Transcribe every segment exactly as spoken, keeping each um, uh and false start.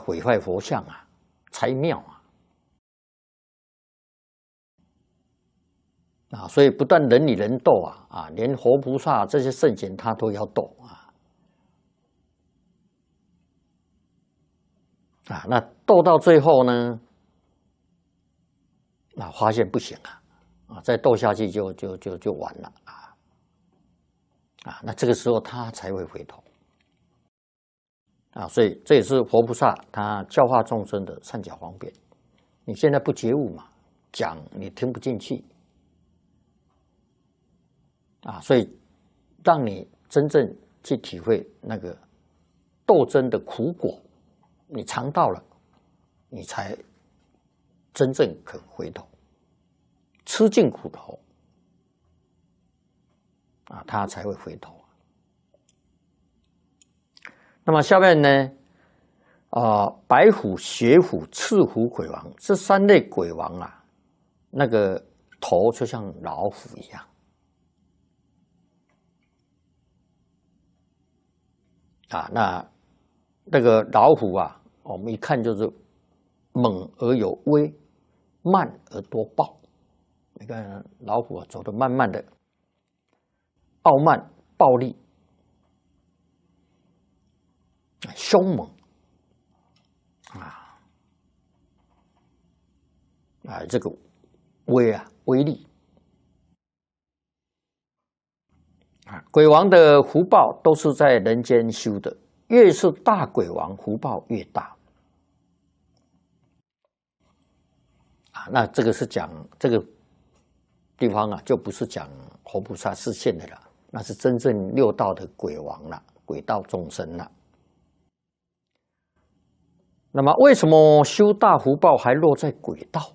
毁坏佛像啊，拆庙啊，啊，所以不但人与人斗啊，啊，连活菩萨这些圣贤他都要斗啊，啊，那斗到最后呢，啊，发现不行啊，啊，再斗下去就就就就完了啊，啊，那这个时候他才会回头。啊，所以这也是佛菩萨他教化众生的善巧方便。你现在不觉悟嘛，讲你听不进去，啊，所以让你真正去体会那个斗争的苦果，你尝到了，你才真正肯回头，吃尽苦头，啊，他才会回头。那么下面呢，啊、呃，白虎、雪虎、赤虎鬼王这三类鬼王啊，那个头就像老虎一样啊。那那个老虎啊，我们一看就是猛而有威，慢而多暴。你看老虎啊，走得慢慢的，傲慢、暴力。凶猛啊啊，这个威啊，威力啊，鬼王的福报都是在人间修的，越是大鬼王，福报越大啊。那这个是讲这个地方啊，就不是讲活菩萨示现的了，那是真正六道的鬼王了，鬼道众生了。那么，为什么修大福报还落在鬼道？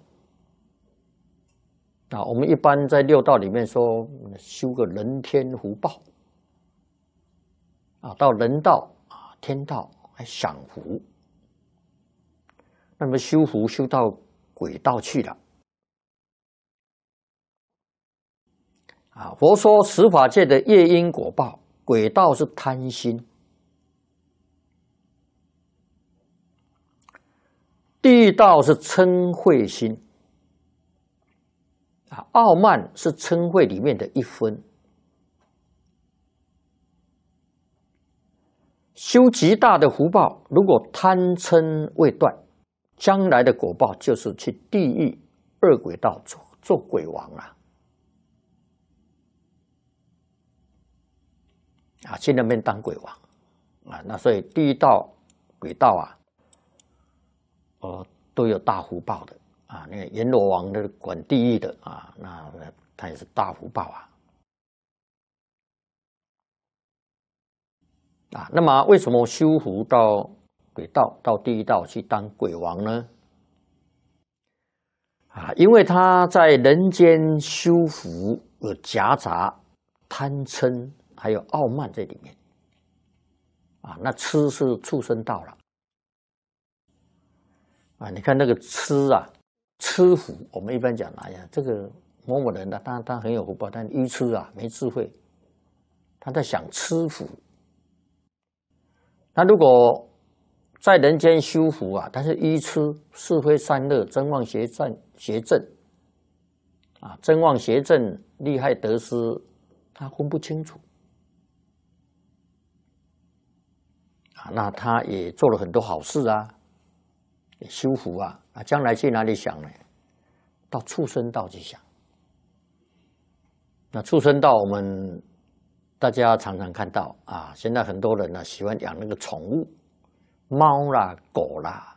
啊，我们一般在六道里面说，修个人天福报，啊，到人道啊、天道还享福。那么修福修到鬼道去了，啊，佛说十法界的业因果报，鬼道是贪心。地狱道是嗔恚心，啊，傲慢是嗔恚里面的一分。修极大的福报，如果贪嗔未断，将来的果报就是去地狱恶鬼道做做鬼王啊！啊，去那边当鬼王啊！那所以地狱道、鬼道啊。哦，都有大福报的啊！那个阎罗王的管地狱的啊，那他也是大福报啊！啊，那么为什么修福到鬼道、到地狱道去当鬼王呢？啊，因为他在人间修福有夹杂贪嗔还有傲慢在里面啊，那吃是畜生道了。啊，你看那个吃啊，吃福，我们一般讲，哎呀，这个某某人呢，他他很有福报，但愚痴啊，没智慧，他在想吃福。那如果在人间修福啊，但是愚痴、是非善恶、真妄邪正、邪正啊，真妄邪正、利害得失，他分不清楚啊，那他也做了很多好事啊。修福啊，啊，将来去哪里想呢？到畜生道去想。那畜生道，我们大家常常看到啊，现在很多人呢喜欢养那个宠物，猫啦、狗啦。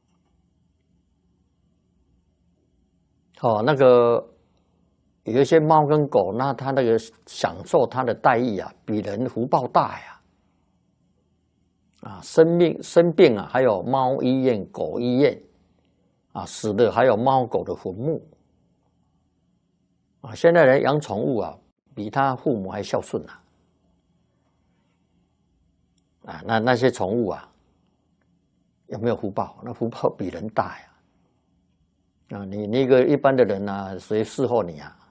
哦，那个有一些猫跟狗，那它那个享受它的待遇啊，比人福报大呀。啊，生病生病啊，还有猫医院、狗医院，啊，死的还有猫狗的坟墓，啊，现在人养宠物啊，比他父母还孝顺啊，啊，那那些宠物啊，有没有福报？那福报比人大呀，啊，你那个一般的人啊，谁伺候你啊？